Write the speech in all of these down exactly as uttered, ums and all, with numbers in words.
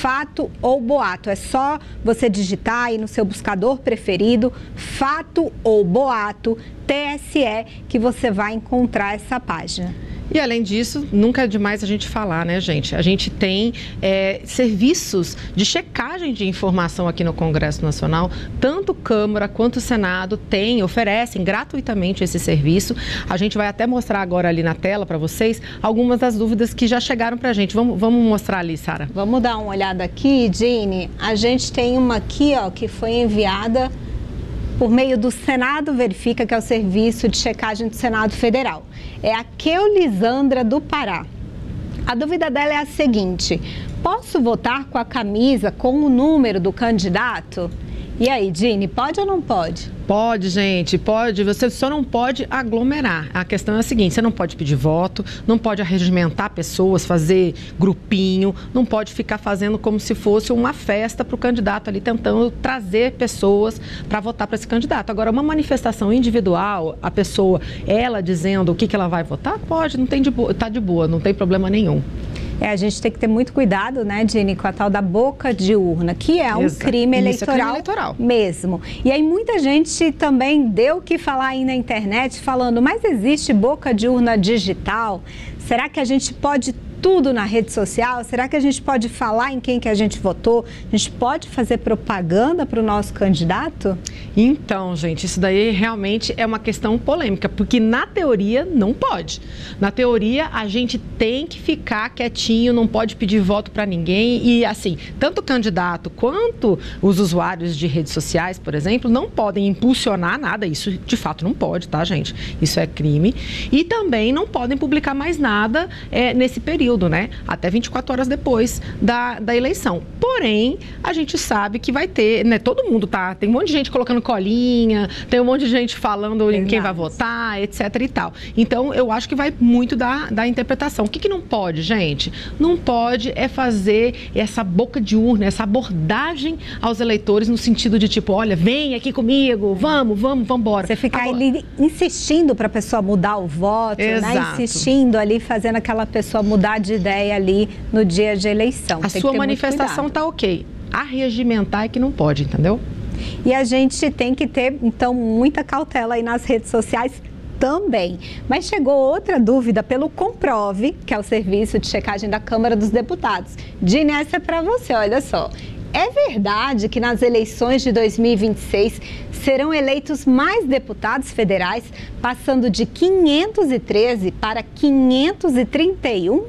fato ou boato. É só você digitar aí no seu buscador preferido, fato ou boato, T S E, que você vai encontrar essa página. E, além disso, nunca é demais a gente falar, né, gente? A gente tem é, serviços de checagem de informação aqui no Congresso Nacional. Tanto Câmara quanto Senado têm, oferecem gratuitamente esse serviço. A gente vai até mostrar agora ali na tela para vocês algumas das dúvidas que já chegaram para a gente. Vamos, vamos mostrar ali, Sara. Vamos dar uma olhada aqui, Dini. A gente tem uma aqui, ó, que foi enviada por meio do Senado Verifica, que é o serviço de checagem do Senado Federal. É a Keulisandra do Pará. A dúvida dela é a seguinte: posso votar com a camisa com o número do candidato? E aí, Dini, pode ou não pode? Pode, gente, pode. Você só não pode aglomerar. A questão é a seguinte: você não pode pedir voto, não pode arregimentar pessoas, fazer grupinho, não pode ficar fazendo como se fosse uma festa para o candidato ali, tentando trazer pessoas para votar para esse candidato. Agora, uma manifestação individual, a pessoa, ela dizendo o que, que ela vai votar, pode, não tem de boa, tá de boa, não tem problema nenhum. É, a gente tem que ter muito cuidado, né, Dini, com a tal da boca de urna, que é um Exato. crime eleitoral, Isso é crime eleitoral mesmo. E aí muita gente também deu o que falar aí na internet, falando, mas existe boca de urna digital? Será que a gente pode tudo na rede social? Será que a gente pode falar em quem que a gente votou? A gente pode fazer propaganda para o nosso candidato? Então, gente, isso daí realmente é uma questão polêmica, porque na teoria não pode. Na teoria, a gente tem que ficar quietinho, não pode pedir voto para ninguém. E assim, tanto o candidato quanto os usuários de redes sociais, por exemplo, não podem impulsionar nada. Isso de fato não pode, tá, gente? Isso é crime. E também não podem publicar mais nada é, nesse período, né? Até vinte e quatro horas depois da, da eleição. Porém, a gente sabe que vai ter, né? Todo mundo tá, tem um monte de gente colocando colinha, tem um monte de gente falando em quem vai votar, etc e tal. Então, eu acho que vai muito da, da interpretação. O que que não pode, gente? Não pode é fazer essa boca de urna, essa abordagem aos eleitores no sentido de tipo, olha, vem aqui comigo, vamos, vamos, vamos embora. Você ficar Agora... ali insistindo para a pessoa mudar o voto, né? Insistindo ali, fazendo aquela pessoa mudar de ideia ali no dia de eleição. A sua manifestação tá ok. Arregimentar é que não pode, entendeu? E a gente tem que ter, então, muita cautela aí nas redes sociais também. Mas chegou outra dúvida pelo Comprove, que é o serviço de checagem da Câmara dos Deputados. Dini, essa é para você, olha só. É verdade que nas eleições de dois mil e vinte e seis serão eleitos mais deputados federais, passando de quinhentos e treze para quinhentos e trinta e um?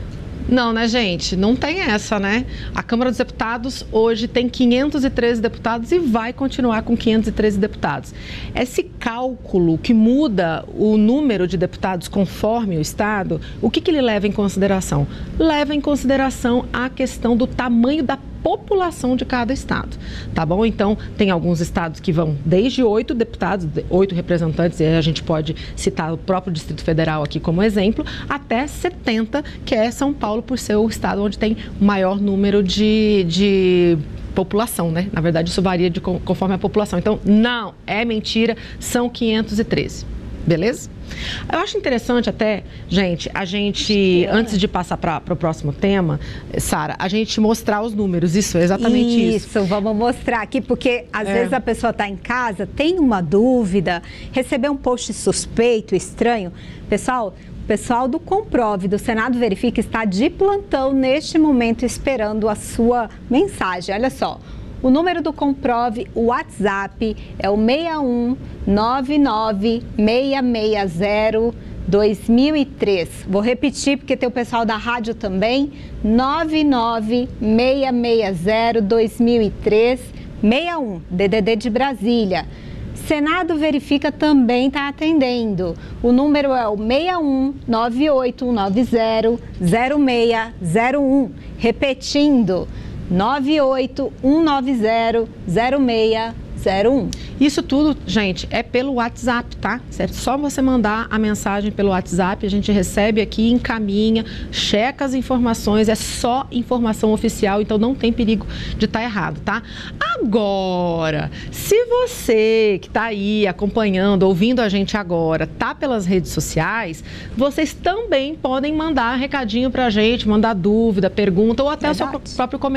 Não, né, gente? Não tem essa, né? A Câmara dos Deputados hoje tem quinhentos e treze deputados e vai continuar com quinhentos e treze deputados. Esse cálculo que muda o número de deputados conforme o Estado, o que que ele leva em consideração? Leva em consideração a questão do tamanho da população de cada estado, tá bom? Então, tem alguns estados que vão desde oito deputados, oito representantes, e a gente pode citar o próprio Distrito Federal aqui como exemplo, até setenta, que é São Paulo, por ser o estado onde tem o maior número de, de população, né? Na verdade, isso varia de, conforme a população. Então, não, é mentira, são quinhentos e treze. Beleza? Eu acho interessante até, gente, a gente, antes de passar para o próximo tema, Sara, a gente mostrar os números. Isso, é exatamente isso. Isso, vamos mostrar aqui, porque às é. vezes a pessoa está em casa, tem uma dúvida, recebeu um post suspeito, estranho. Pessoal, o pessoal do Comprove, do Senado Verifica, está de plantão neste momento esperando a sua mensagem. Olha só. O número do Comprove, o WhatsApp, é o seis um nove nove seis seis zero dois mil e três. Vou repetir porque tem o pessoal da rádio também. nove nove seis seis zero dois mil e três, seis um, D D D de Brasília. Senado Verifica também está atendendo. O número é o seis um nove oito nove zero zero seis zero um. Repetindo, nove oito um nove zero zero seis zero um. Isso tudo, gente, é pelo WhatsApp, tá? É só você mandar a mensagem pelo WhatsApp, a gente recebe aqui, encaminha, checa as informações, é só informação oficial, então não tem perigo de estar errado, tá? Agora, se você que está aí acompanhando, ouvindo a gente agora, tá pelas redes sociais, vocês também podem mandar recadinho pra gente, mandar dúvida, pergunta ou até Verdade. o seu próprio comentário.